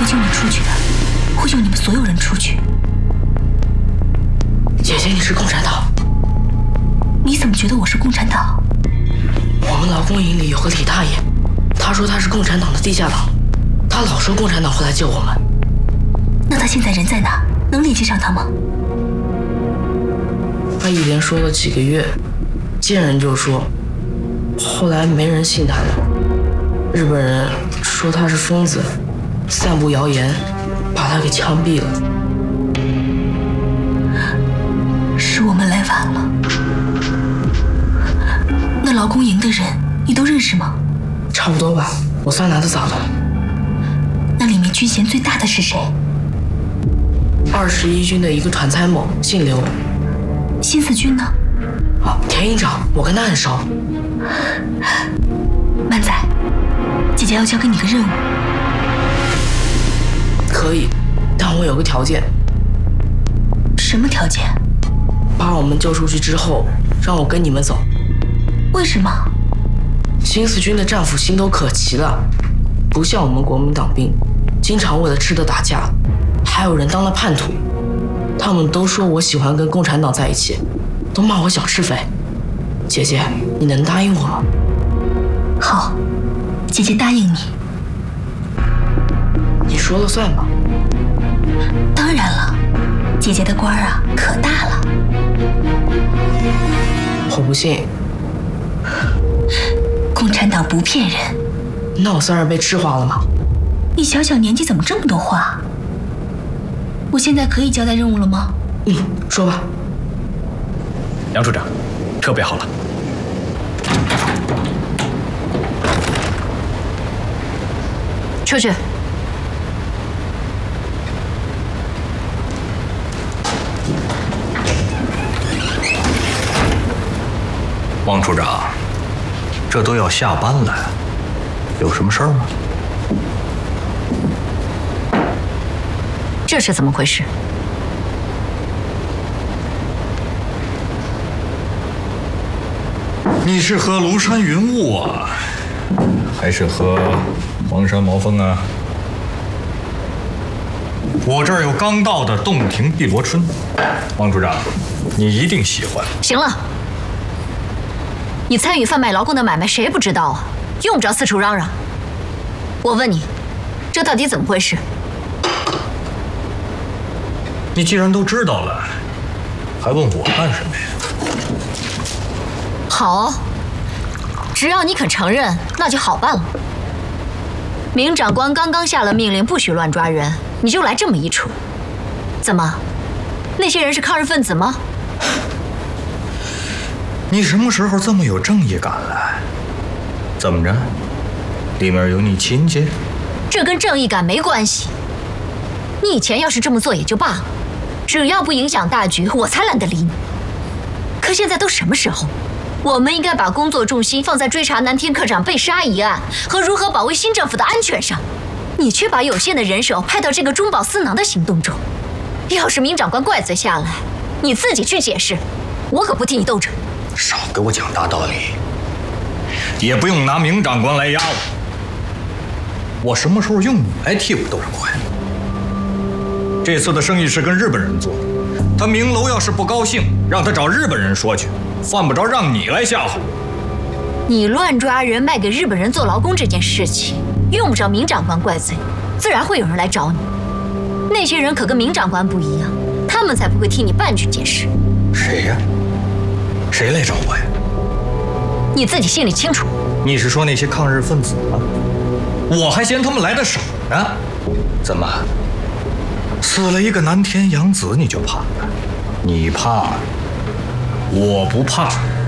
救你出去的，会救你们所有人出去。 姐姐，你是共产党？ 你怎么觉得我是共产党？ 我们劳工营里有个李大爷，他说他是共产党的地下党，他老说共产党会来救我们。 那他现在人在哪？能联系上他吗？ 他一连说了几个月，见人就说，后来没人信他了。日本人说他是疯子，散布谣言，把他给枪毙了。 是我们来晚了。那劳工营的人你都认识吗？ 差不多吧，我算来的早的。 那里面军衔最大的是谁 ？21军的一个团参谋，姓刘。 新四军呢？ 田营长，我跟他很熟。 曼仔，姐姐要交给你个任务。 可以，但我有个条件。 什么条件？ 把我们救出去之后，让我跟你们走。 为什么？ 新四军的战俘心都可齐了，不像我们国民党兵，经常为了吃的打架，还有人当了叛徒。他们都说我喜欢跟共产党在一起，都骂我小赤匪。姐姐，你能答应我吗？ 好，姐姐答应你。 你说了算吧。 当然了，姐姐的官啊可大了。 我不信。 共产党不骗人。 那我算是被治化了吗？ 你小小年纪怎么这么多话？我现在可以交代任务了吗？ 说吧。 杨处长，车备好了。 出去。 汪处长，这都要下班了，有什么事儿吗？ 这是怎么回事？ 你是喝庐山云雾啊，还是喝黄山毛峰啊？我这儿有刚到的洞庭碧螺春，汪处长，你一定喜欢。 行了，你参与贩卖劳工的买卖，谁不知道啊？用不着四处嚷嚷。我问你，这到底怎么回事？ 你既然都知道了，还问我干什么呀？ 好，只要你肯承认，那就好办了。明长官刚刚下了命令，不许乱抓人，你就来这么一出，怎么？那些人是抗日分子吗？ 你什么时候这么有正义感了？怎么着？里面有你亲戚？ 这跟正义感没关系。你以前要是这么做也就罢了，只要不影响大局，我才懒得理你。可现在都什么时候？我们应该把工作重心放在追查南天科长被杀一案和如何保卫新政府的安全上，你却把有限的人手派到这个中饱私囊的行动中。要是明长官怪罪下来，你自己去解释，我可不替你斗着。 少给我讲大道理，也不用拿明长官来压我。我什么时候用你来替我斗上快？这次的生意是跟日本人做的，他明楼要是不高兴，让他找日本人说去，犯不着让你来吓唬我。 你乱抓人卖给日本人做劳工这件事情，用不着明长官怪罪，自然会有人来找你。那些人可跟明长官不一样，他们才不会替你半句解释。 谁呀？谁来找我呀？ 你自己心里清楚。 你是说那些抗日分子吗？我还嫌他们来的少呢。怎么，死了一个南天养子你就怕了？你怕，我不怕。